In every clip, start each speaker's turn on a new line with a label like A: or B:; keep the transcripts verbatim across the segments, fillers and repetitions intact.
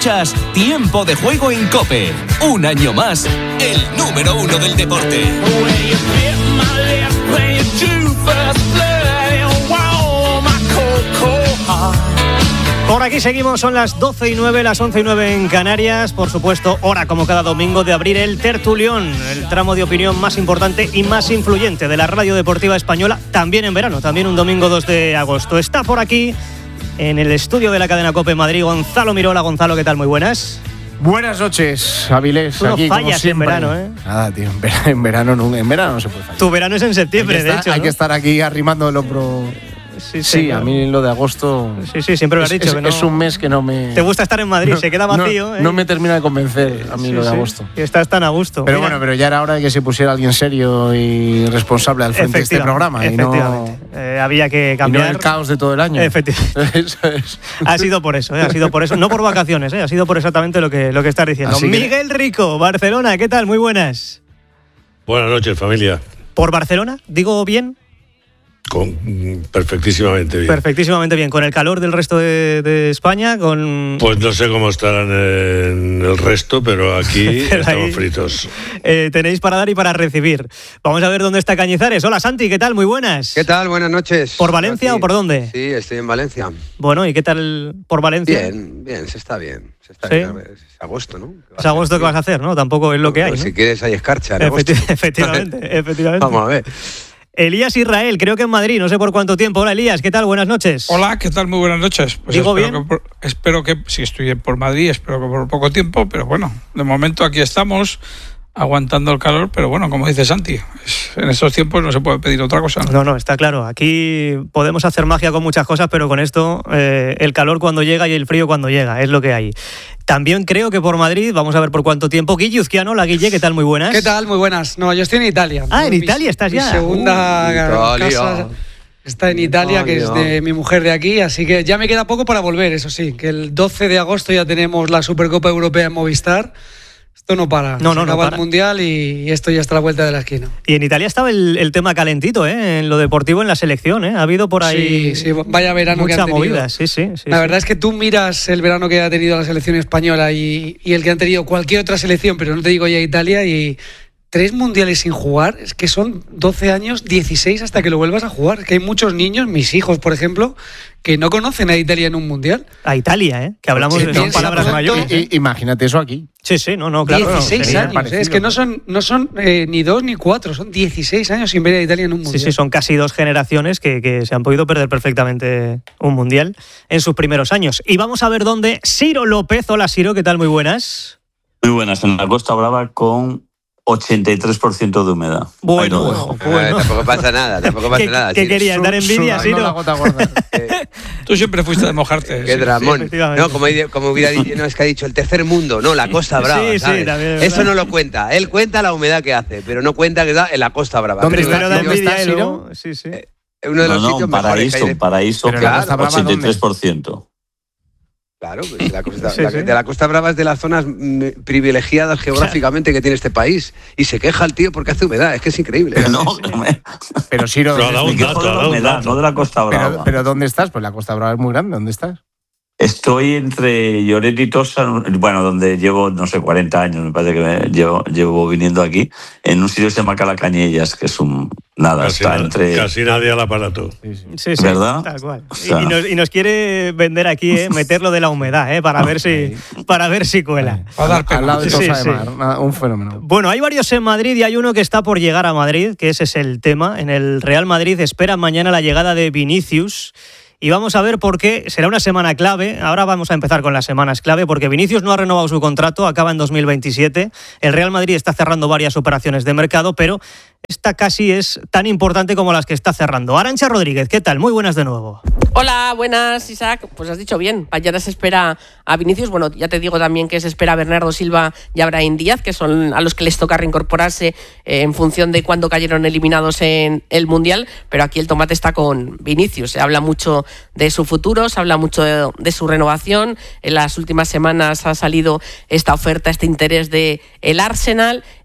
A: Escuchas Tiempo de Juego en COPE. Un año más, el número uno del deporte.
B: Por aquí seguimos, son las doce y nueve, las once y nueve en Canarias. Por supuesto, hora como cada domingo de abrir el tertulión, el tramo de opinión más importante y más influyente de la radio deportiva española, también en verano, también un domingo dos de agosto. Está por aquí, en el estudio de la cadena COPE Madrid, Gonzalo Mirola. Gonzalo, ¿qué tal? Muy buenas.
C: Buenas noches, Avilés.
B: Tú no
C: aquí,
B: fallas
C: como siempre.
B: en verano, ¿eh?
C: Nada, tío, en verano, en verano, no, en verano no se puede fallar.
B: Tu verano es en septiembre,
C: hay
B: de
C: estar,
B: hecho,
C: Hay
B: ¿no?
C: que estar aquí arrimando el hombro.
B: Sí,
C: Sí,
B: claro.
C: a mí lo de agosto.
B: Sí, sí, siempre lo has
C: es,
B: dicho.
C: Es,
B: que no,
C: es un mes que no me.
B: Te gusta estar en Madrid,
C: no,
B: se queda vacío.
C: No,
B: ¿eh?
C: no me termina de convencer a mí
B: Sí,
C: lo de
B: sí,
C: agosto.
B: que estás tan a gusto.
C: Pero
B: Mira.
C: bueno, pero ya era hora de que se pusiera alguien serio y responsable al frente de este programa. Y no,
B: efectivamente. Eh, había que
C: y
B: cambiar.
C: no el caos de todo el año.
B: Efectivamente.
C: Eso es.
B: Ha sido por eso, ¿eh? ha sido por eso. No por vacaciones, ¿eh? ha sido por exactamente lo que, lo que estás diciendo.
C: Así que-
B: Miguel Rico, Barcelona, ¿qué tal? Muy buenas.
D: Buenas noches, familia.
B: ¿Por Barcelona? ¿Digo bien?
D: Con, perfectísimamente bien.
B: Perfectísimamente bien. ¿Con el calor del resto de, de España? Con...
D: Pues no sé cómo estarán en el resto, pero aquí
B: Pero
D: estamos
B: ahí-
D: fritos.
B: Eh, tenéis para dar y para recibir. Vamos a ver dónde está Cañizares. Hola, Santi, ¿qué tal? Muy buenas.
E: ¿Qué tal? Buenas noches.
B: ¿Por Valencia
E: Aquí.
B: o por dónde?
E: Sí, estoy en Valencia.
B: Bueno, ¿y qué tal por Valencia?
E: Bien, bien, se está bien. Se está
B: ¿Sí?
E: bien. Es agosto, ¿no?
B: Es agosto que vas a hacer, ¿no? Tampoco es lo que hay,
E: Pues
B: ¿no?
E: Si quieres hay escarcha en agosto.
B: Efecti- efectivamente, efectivamente.
E: Vamos a ver.
B: Elías Israel, creo que en Madrid, no sé por cuánto tiempo. Hola, Elías, ¿qué tal? Buenas noches.
F: Hola, ¿qué tal? Muy buenas noches. Pues
B: ¿Digo
F: espero
B: bien?
F: Que por, espero que, si estoy por Madrid, espero que por poco tiempo, pero bueno, de momento aquí estamos, aguantando el calor, pero bueno, como dice Santi, es- en estos tiempos no se puede pedir otra cosa.
B: No, no, está claro. Aquí podemos hacer magia con muchas cosas, pero con esto, eh, el calor cuando llega y el frío cuando llega, es lo que hay. También creo que por Madrid, vamos a ver por cuánto tiempo. Guille Uzquiano, la Guille, ¿qué tal? Muy buenas.
G: ¿Qué tal? Muy buenas. No, yo estoy en Italia.
B: Ah, en
G: Mi-
B: Italia estás
G: mi
B: ya.
G: segunda
E: Uh, Italia.
G: casa está en Italia, que es de mi mujer de aquí, así que ya me queda poco para volver, eso sí, que el doce de agosto ya tenemos la Supercopa Europea en Movistar. Esto no para.
B: No,
G: Se
B: no, no
G: acaba
B: para.
G: el Mundial y esto ya está a la vuelta de la esquina.
B: Y en Italia estaba el, el tema calentito, ¿eh? En lo deportivo, en la selección, ¿eh? Ha habido por ahí
G: Sí, sí, vaya verano que
B: mucha
G: han tenido.
B: movida, sí, sí. sí
G: La
B: sí.
G: verdad es que tú miras el verano que ha tenido la selección española y, y el que han tenido cualquier otra selección, pero no te digo ya Italia, y tres mundiales sin jugar, es que son doce años, dieciséis hasta que lo vuelvas a jugar. Que hay muchos niños, mis hijos, por ejemplo, que no conocen a Italia en un mundial.
B: A Italia, ¿eh? Que hablamos
G: Sí,
B: de son
G: piensa
B: palabras
G: pronto.
B: mayores. ¿eh?
C: I- imagínate eso aquí.
B: Sí, sí, no, no, claro. no,
G: dieciséis
B: sería
G: años,
C: parecido,
G: ¿eh? es que
C: ¿no?
G: no son, no son eh, ni dos ni cuatro, son dieciséis años sin ver a Italia en un
B: Sí,
G: mundial.
B: sí, son casi dos generaciones que, que se han podido perder perfectamente un mundial en sus primeros años. Y vamos a ver dónde Ciro López. Hola, Ciro, ¿qué tal? Muy buenas.
H: Muy buenas, en la Costa Brava con ochenta y tres por ciento de humedad.
B: Bueno,
H: Ahí lo dejo.
E: Eh,
B: bueno.
E: tampoco pasa nada, tampoco pasa
B: ¿Qué,
E: nada.
B: qué
E: sí.
B: querías? ¿Dar envidia,
C: Sudando la
B: Ciro?
C: gota gorda.
E: Eh,
F: Tú siempre fuiste de mojarte.
E: Qué
F: sí.
E: dramón.
B: efectivamente.
E: No, como, hay- como hubiera dicho, no, es que ha dicho el tercer mundo, no, la Costa Brava.
B: Sí, sí,
E: ¿sabes?
B: también es
E: Eso
B: verdad.
E: no lo cuenta. Él cuenta la humedad que hace, pero no cuenta que da en la Costa Brava.
C: ¿Dónde
E: Pero
C: está?
B: Primero da
C: ¿Dónde
B: envidia
C: está,
B: y
C: Ciro?
B: luego... Sí, sí.
E: es uno de
H: No,
E: los
H: no,
E: sitios
H: un
E: mejores que hay
H: paraíso,
E: de-
H: un paraíso,
C: Pero
H: que
C: la Costa Brava,
H: ochenta y tres por ciento.
E: Claro, pues de, la costa,
B: Sí,
E: la-
B: sí.
E: de la Costa Brava es de las zonas mm, privilegiadas geográficamente que tiene este país. Y se queja el tío porque hace humedad, es que es increíble.
H: No, me,
C: Pero Ciro,
D: Pero ha dado
C: ¿dónde-
D: un
H: me
D: dato,
H: quejo de
D: ha
H: la
D: dado un
H: humedad,
D: dato.
H: no de la Costa Brava.
C: pero, pero ¿dónde estás? Pues la Costa Brava es muy grande. ¿Dónde estás?
H: Estoy entre Lloret y Tossa, bueno, donde llevo, no sé, cuarenta años, me parece que me llevo, llevo viniendo aquí, en un sitio que se llama Calacañellas, que es un... Nada,
D: Casi,
H: está
D: na-
H: entre...
D: casi nadie al aparato.
C: Sí, sí.
B: Sí, sí,
H: ¿Verdad?
B: tal cual.
H: O sea-
B: y, y nos, y nos quiere vender aquí, ¿eh? Meterlo de la humedad, ¿eh? Para ver si, para ver si cuela.
F: Va a dar
C: Al,
F: pena.
C: al lado de
B: Sí,
C: Tossa
B: sí.
C: de Mar, nada, un fenómeno.
B: Bueno, hay varios en Madrid y hay uno que está por llegar a Madrid, que ese es el tema. En el Real Madrid esperan mañana la llegada de Vinicius. Y vamos a ver por qué será una semana clave. Ahora vamos a empezar con las semanas clave, porque Vinicius no ha renovado su contrato, acaba en dos mil veintisiete. El Real Madrid está cerrando varias operaciones de mercado, pero esta casi es tan importante como las que está cerrando. Arantxa Rodríguez, ¿qué tal? Muy buenas de nuevo.
I: Hola, buenas, Isaac. Pues has dicho bien, mañana se espera a Vinicius. Bueno, ya te digo también que se espera a Bernardo Silva y a Brahim Díaz, que son a los que les toca reincorporarse eh, en función de cuándo cayeron eliminados en el Mundial. Pero aquí el tomate está con Vinicius. Se habla mucho de su futuro, se habla mucho de, de su renovación. En las últimas semanas ha salido esta oferta, este interés de el Arsenal.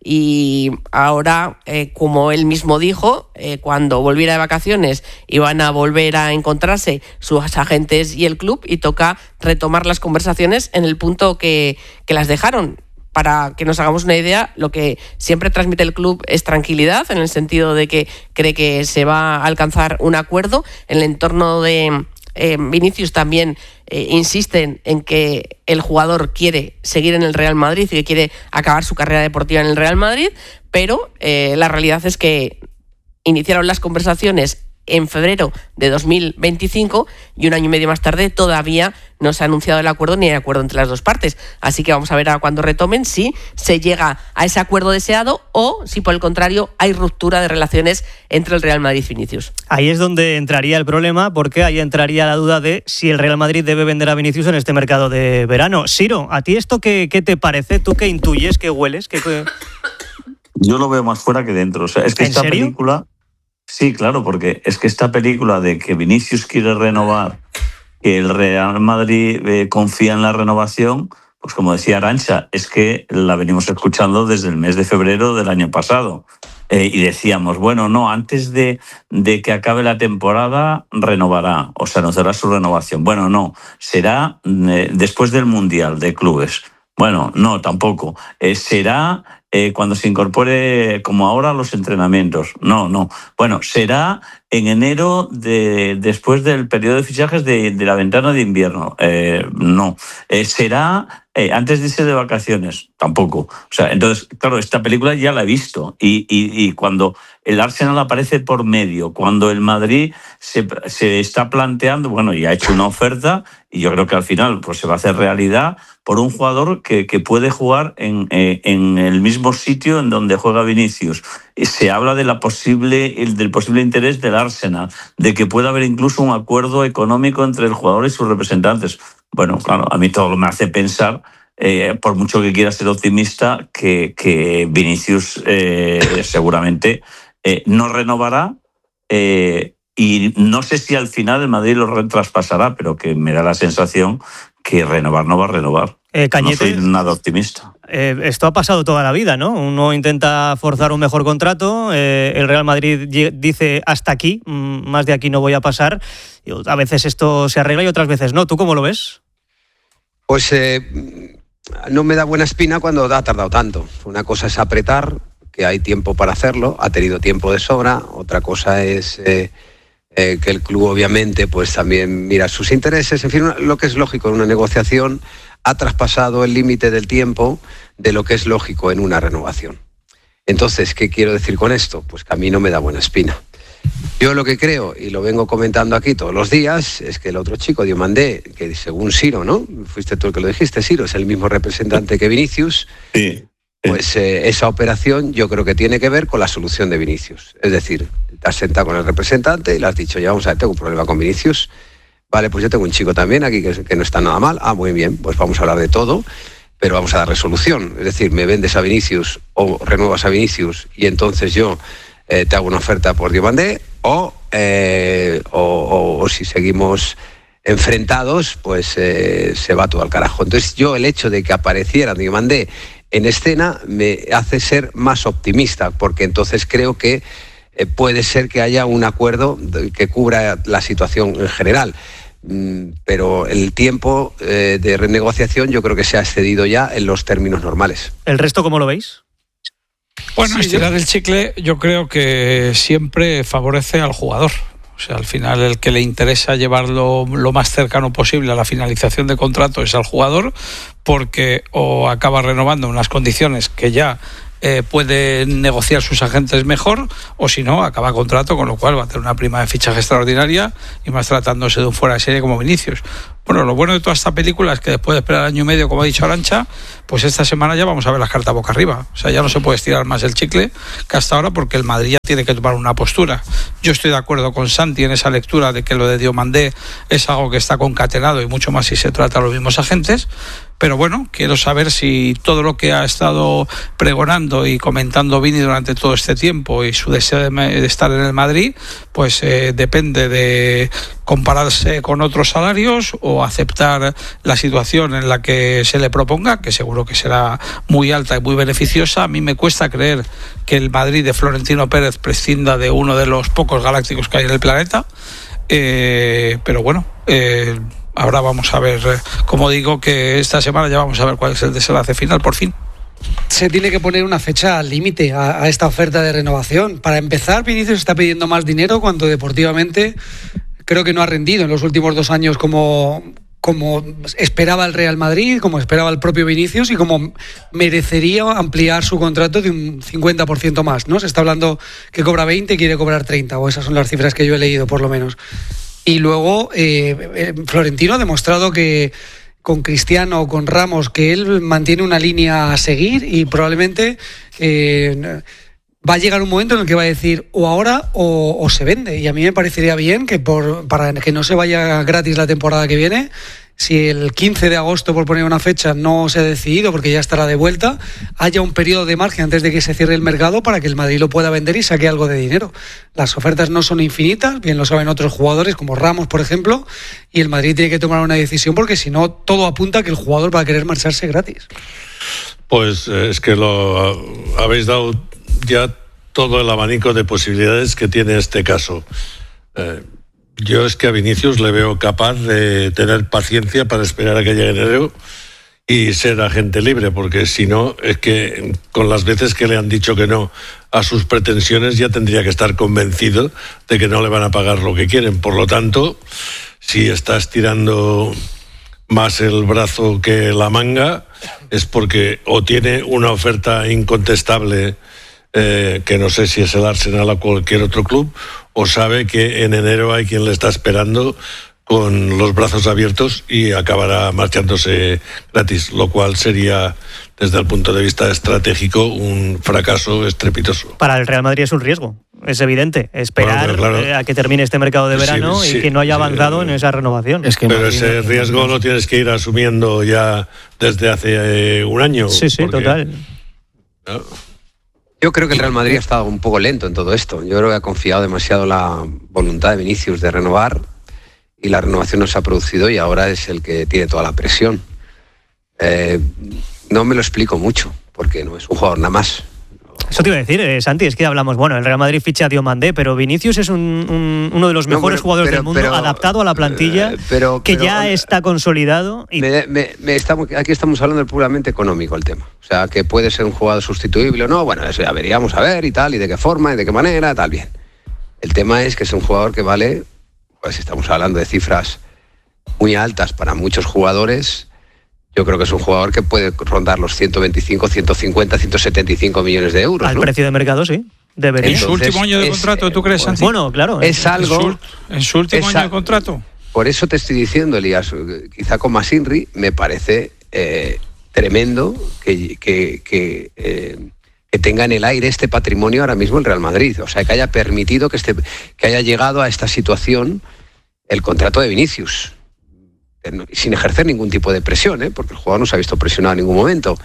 I: y ahora, eh, como él mismo dijo, eh, cuando volviera de vacaciones iban a volver a encontrarse sus agentes y el club y toca retomar las conversaciones en el punto que, que las dejaron. Para que nos hagamos una idea, lo que siempre transmite el club es tranquilidad, en el sentido de que cree que se va a alcanzar un acuerdo. En el entorno de eh, Vinicius también eh, insisten en que el jugador quiere seguir en el Real Madrid y que quiere acabar su carrera deportiva en el Real Madrid, pero eh, la realidad es que iniciaron las conversaciones en febrero de dos mil veinticinco y un año y medio más tarde todavía no se ha anunciado el acuerdo ni el acuerdo entre las dos partes. Así que vamos a ver a cuándo retomen si se llega a ese acuerdo deseado o si por el contrario hay ruptura de relaciones entre el Real Madrid y Vinicius.
B: Ahí es donde entraría el problema, porque ahí entraría la duda de si el Real Madrid debe vender a Vinicius en este mercado de verano. Siro, ¿a ti esto qué, qué te parece? ¿Tú qué intuyes, qué hueles? ¿Qué, qué...
H: Yo lo veo más fuera que dentro. O sea, es que
B: ¿En
H: esta
B: serio?
H: película... Sí, claro, porque es que esta película de que Vinicius quiere renovar, que el Real Madrid eh, confía en la renovación, pues como decía Arantxa, es que la venimos escuchando desde el mes de febrero del año pasado. Eh, y decíamos, bueno, no, antes de, de que acabe la temporada renovará, o se anunciará su renovación. Bueno, no, será eh, después del Mundial de Clubes. Bueno, no, tampoco. Eh, será... Eh, cuando se incorpore, como ahora, a los entrenamientos. No, no. Bueno, será en enero de, después del periodo de fichajes de, de la ventana de invierno. Eh, no. Eh, será eh, antes de irse de vacaciones. Tampoco. O sea, entonces, claro, esta película ya la he visto. Y, y, y cuando el Arsenal aparece por medio, cuando el Madrid se, se está planteando, bueno, y ha hecho una oferta, y yo creo que al final pues se va a hacer realidad por un jugador que, que puede jugar en, eh, en el mismo sitio en donde juega Vinicius. Se habla de la posible, el, del posible interés del Arsenal, de que pueda haber incluso un acuerdo económico entre el jugador y sus representantes. Bueno, claro, a mí todo me hace pensar, eh, por mucho que quiera ser optimista, que, que Vinicius eh, seguramente eh, no renovará. Eh, y no sé si al final el Madrid lo traspasará, pero que me da la sensación que renovar no va a renovar.
B: Eh, Cañete,
H: no soy nada optimista.
B: Eh, esto ha pasado toda la vida, ¿no? Uno intenta forzar un mejor contrato, eh, el Real Madrid dice hasta aquí, más de aquí no voy a pasar. A veces esto se arregla y otras veces no. ¿Tú cómo lo ves?
E: Pues eh, no me da buena espina cuando ha tardado tanto. Una cosa es apretar, que hay tiempo para hacerlo, ha tenido tiempo de sobra. Otra cosa es... Eh, Eh, que el club obviamente pues también mira sus intereses, en fin, lo que es lógico en una negociación, ha traspasado el límite del tiempo de lo que es lógico en una renovación. Entonces, ¿qué quiero decir con esto? Pues que a mí no me da buena espina. Yo lo que creo, y lo vengo comentando aquí todos los días, es que el otro chico, Diomandé, que según Siro, ¿no? Fuiste tú el que lo dijiste, Siro, es el mismo representante que Vinicius.
H: Sí.
E: Pues eh, esa operación yo creo que tiene que ver con la solución de Vinicius. Es decir, te has sentado con el representante y le has dicho, ya vamos a ver, tengo un problema con Vinicius. Vale, pues yo tengo un chico también aquí que, que no está nada mal. Ah, muy bien, pues vamos a hablar de todo, pero vamos a dar resolución. Es decir, me vendes a Vinicius o renuevas a Vinicius y entonces yo eh, te hago una oferta por Diomandé o, eh, o, o, o si seguimos enfrentados, pues eh, se va todo al carajo. Entonces yo el hecho de que apareciera Diomandé en escena me hace ser más optimista, porque entonces creo que eh, puede ser que haya un acuerdo que cubra la situación en general. Mm, pero el tiempo eh, de renegociación yo creo que se ha excedido ya en los términos normales.
B: ¿El resto cómo lo veis?
F: Bueno, estirar el chicle yo creo que siempre favorece al jugador. O sea, al final el que le interesa llevarlo lo más cercano posible a la finalización de contrato es al jugador, porque o acaba renovando unas condiciones que ya eh, puede negociar sus agentes mejor, o si no, acaba contrato, con lo cual va a tener una prima de fichaje extraordinaria, y más tratándose de un fuera de serie como Vinicius. Bueno, lo bueno de toda esta película es que después de esperar año y medio, como ha dicho Arantxa, pues esta semana ya vamos a ver las cartas boca arriba. O sea, ya no se puede estirar más el chicle que hasta ahora, porque el Madrid ya tiene que tomar una postura. Yo estoy de acuerdo con Santi en esa lectura de que lo de Diomandé es algo que está concatenado, y mucho más si se trata de los mismos agentes, pero bueno, quiero saber si todo lo que ha estado pregonando y comentando Vini durante todo este tiempo y su deseo de, de estar en el Madrid, pues eh, depende de compararse con otros salarios o aceptar la situación en la que se le proponga, que seguro que será muy alta y muy beneficiosa. A mí me cuesta creer que el Madrid de Florentino Pérez prescinda de uno de los pocos galácticos que hay en el planeta, eh, pero bueno, eh, ahora vamos a ver, como digo, que esta semana ya vamos a ver cuál es el desenlace final, por fin.
G: Se tiene que poner una fecha límite a, a esta oferta de renovación. Para empezar, Vinicius está pidiendo más dinero cuando deportivamente creo que no ha rendido en los últimos dos años como, como esperaba el Real Madrid, como esperaba el propio Vinicius y como merecería ampliar su contrato de un cincuenta por ciento más, ¿no? Se está hablando que cobra veinte y quiere cobrar treinta, o esas son las cifras que yo he leído, por lo menos. Y luego eh, Florentino ha demostrado que con Cristiano o con Ramos, que él mantiene una línea a seguir y probablemente eh, va a llegar un momento en el que va a decir o ahora o, o se vende. Y a mí me parecería bien que por, para que no se vaya gratis la temporada que viene, si el quince de agosto, por poner una fecha, no se ha decidido porque ya estará de vuelta, haya un periodo de margen antes de que se cierre el mercado para que el Madrid lo pueda vender y saque algo de dinero. Las ofertas no son infinitas, bien lo saben otros jugadores como Ramos, por ejemplo, y el Madrid tiene que tomar una decisión porque si no, todo apunta a que el jugador va a querer marcharse gratis.
D: Pues eh, es que lo habéis dado ya todo el abanico de posibilidades que tiene este caso. Eh, Yo es que a Vinicius le veo capaz de tener paciencia para esperar a que llegue enero y ser agente libre, porque si no, es que con las veces que le han dicho que no a sus pretensiones ya tendría que estar convencido de que no le van a pagar lo que quieren. Por lo tanto, si está estirando más el brazo que la manga, es porque o tiene una oferta incontestable, eh, que no sé si es el Arsenal o cualquier otro club, o sabe que en enero hay quien le está esperando con los brazos abiertos y acabará marchándose gratis, lo cual sería, desde el punto de vista estratégico, un fracaso estrepitoso.
B: Para el Real Madrid es un riesgo, es evidente, esperar bueno, claro, a que termine este mercado de verano sí, sí, y que no haya avanzado sí, en esa renovación.
D: Es que pero ese riesgo lo tienes que ir asumiendo ya desde hace eh, un año.
B: Sí, sí, porque, total.
E: ¿no? Yo creo que el Real Madrid ha estado un poco lento en todo esto. Yo creo que ha confiado demasiado en la voluntad de Vinicius de renovar y la renovación no se ha producido y ahora es el que tiene toda la presión. Eh, no me lo explico mucho porque no es un jugador nada más.
B: Eso te iba a decir, eh, Santi, es que hablamos, bueno, el Real Madrid ficha a Diomandé, pero Vinicius es un, un, uno de los mejores no, pero, jugadores pero, del mundo, pero, adaptado a la plantilla, eh, pero, que pero, ya está consolidado. Y...
E: Me, me, me estamos, aquí estamos hablando del puramente económico el tema. O sea, que puede ser un jugador sustituible o no, bueno, eso ya veríamos a ver y tal, y de qué forma, y de qué manera, tal, bien. El tema es que es un jugador que vale, pues estamos hablando de cifras muy altas para muchos jugadores. Yo creo que es un jugador que puede rondar los ciento veinticinco, ciento cincuenta, ciento setenta y cinco millones de euros.
B: Al
E: ¿no?
B: precio de mercado, sí. Debería.
F: ¿En su último año de
E: es,
F: contrato, tú crees, Santi?
B: Bueno, claro.
E: Es algo...
F: ¿En su, en su último
E: es
F: año de contrato?
E: Por eso te estoy diciendo, Elías, quizá con Masinri me parece eh, tremendo que, que, que, eh, que tenga en el aire este patrimonio ahora mismo el Real Madrid. O sea, que haya permitido que, este, que haya llegado a esta situación el contrato de Vinicius, sin ejercer ningún tipo de presión, ¿eh? Porque el jugador no se ha visto presionado en ningún momento.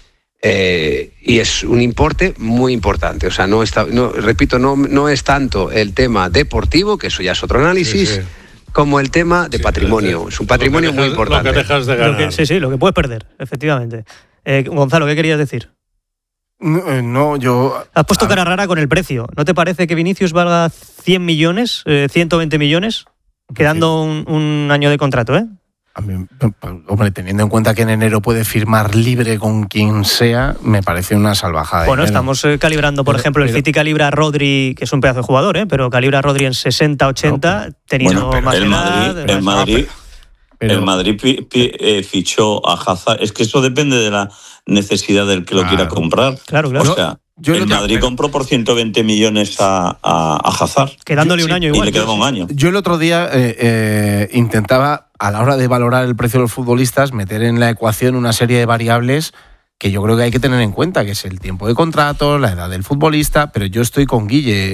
E: Eh, y es un importe muy importante. O sea, no está, no, repito, no, no es tanto el tema deportivo, que eso ya es otro análisis, sí, sí, como el tema de sí, patrimonio. Es un patrimonio dejas, muy importante.
D: Lo que dejas de ganar.
B: Lo que, sí, sí, lo que puedes perder, efectivamente. Eh, Gonzalo, ¿qué querías decir?
C: No, no, yo...
B: Has puesto cara rara con el precio. ¿No te parece que Vinicius valga cien millones, eh, ciento veinte millones, quedando un, un año de contrato, eh?
C: A mí, hombre, teniendo en cuenta que en enero puede firmar libre con quien sea, me parece una salvajada.
B: Bueno, estamos eh, calibrando, por pero, ejemplo, el pero, City calibra a Rodri, que es un pedazo de jugador, ¿eh? Pero calibra a Rodri en sesenta ochenta, no, teniendo
H: bueno,
B: más
H: el
B: edad.
H: Madrid, el Madrid, pero, el Madrid pi, pi, eh, fichó a Hazard. Es que eso depende de la necesidad del que claro, lo quiera comprar.
B: Claro, claro.
H: O sea, yo el Madrid pero... compró por ciento veinte millones a, a, a Hazard.
B: Quedándole
H: yo,
B: un año
H: sí,
B: igual.
H: Y le quedaba un año.
C: Yo el otro día eh, eh, intentaba, a la hora de valorar el precio de los futbolistas, meter en la ecuación una serie de variables que yo creo que hay que tener en cuenta, que es el tiempo de contrato, la edad del futbolista, pero yo estoy con Guille.